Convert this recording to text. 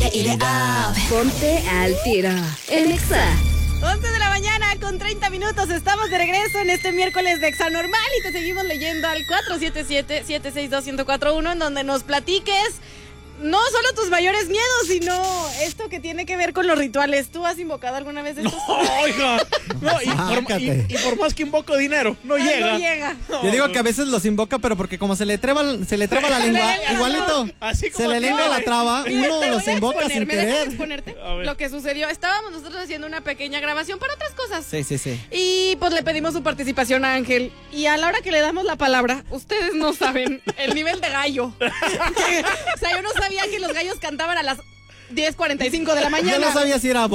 Ponte al tiro. En Exa. 11 de la mañana con 30 minutos. Estamos de regreso en este miércoles de Exa Normal y te seguimos leyendo al 477-762-1041 en donde nos platiques no solo tus mayores miedos, sino esto que tiene que ver con los rituales. ¿Tú has invocado alguna vez estos? No, oiga. No, y por más que invoco dinero, no llega. No llega. Yo digo que a veces los invoca, pero porque como se le traba la lengua, igualito. Así como se le lengua la traba, uno los invoca sin ¿Me dejas querer. exponerte lo que sucedió? Estábamos nosotros haciendo una pequeña grabación para otras cosas. Sí. Y pues le pedimos su participación a Ángel. Y a la hora que le damos la palabra, ustedes no saben el nivel de gallo. O sea, yo no sabía que los gallos cantaban a las 10:45 de la mañana. Yo no sabía si era